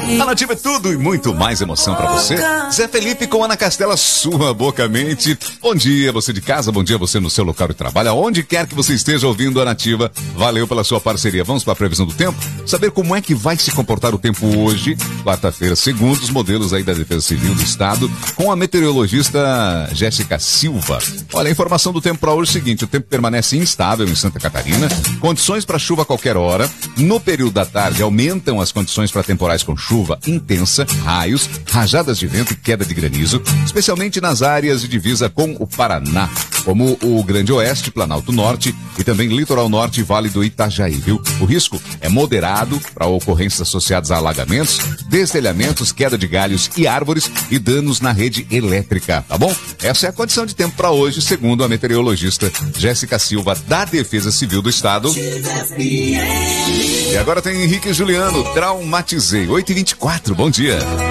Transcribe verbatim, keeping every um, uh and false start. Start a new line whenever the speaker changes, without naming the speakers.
A Nativa é tudo e muito mais emoção pra você. Zé Felipe com Ana Castela, sua boca mente. Bom dia, você de casa, bom dia você no seu local de trabalho, aonde quer que você esteja ouvindo a Nativa. Valeu pela sua parceria. Vamos para a previsão do tempo? Saber como é que vai se comportar o tempo hoje, quarta-feira, segundo os modelos aí da Defesa Civil do Estado, com a meteorologista Jéssica Silva. Olha, a informação do tempo para hoje é o seguinte: o tempo permanece instável em Santa Catarina, condições para chuva a qualquer hora. No período da tarde aumentam as condições para temporais com chuva intensa, raios, rajadas de vento e queda de granizo, especialmente nas áreas de divisa com o Paraná, como o Grande Oeste, Planalto Norte e também Litoral Norte e Vale do Itajaí, viu? O risco é moderado para ocorrências associadas a alagamentos, destelhamentos, queda de galhos e árvores e danos na rede elétrica, tá bom? Essa é a condição de tempo para hoje, segundo a meteorologista Jéssica Silva, da Defesa Civil do Estado. E agora tem Henrique e Juliano, Traumatizei, oito e vinte e quatro, bom dia.